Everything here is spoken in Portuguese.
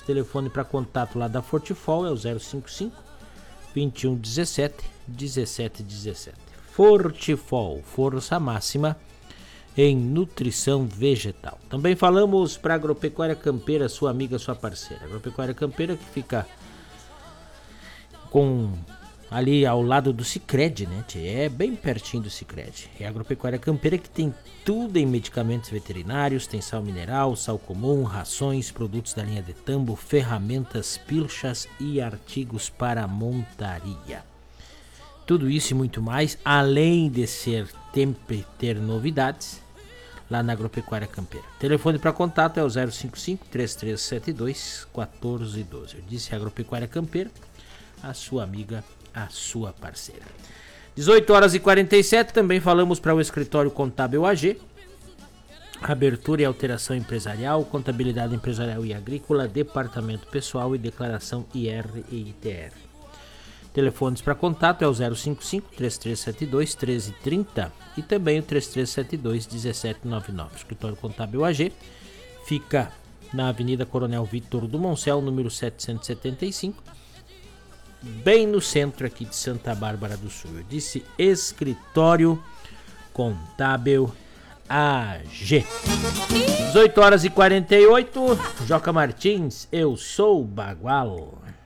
Telefone para contato lá da Fortifol é o 055 2117 1717. Fortifol, força máxima em nutrição vegetal. Também falamos para Agropecuária Campeira, sua amiga, sua parceira. Agropecuária Campeira que fica ali ao lado do Sicredi, né? É bem pertinho do Sicredi. É a Agropecuária Campeira que tem tudo em medicamentos veterinários, tem sal mineral, sal comum, rações, produtos da linha de tambo, ferramentas, pilchas e artigos para montaria. Tudo isso e muito mais, além de sempre ter novidades lá na Agropecuária Campeira. Telefone para contato é o 055 3372 1412. Eu disse Agropecuária Campeira, a sua amiga, a sua parceira. 18h47, também falamos para o Escritório Contábil AG. Abertura e alteração empresarial, contabilidade empresarial e agrícola, departamento pessoal e declaração IR e ITR. Telefones para contato é o 055 3372 1330 e também o 3372 1799. O Escritório Contábil AG fica na Avenida Coronel Vitor do Moncel, número 775, bem no centro aqui de Santa Bárbara do Sul. Eu disse Escritório Contábil AG. 18h48, Joca Martins, eu sou Bagual.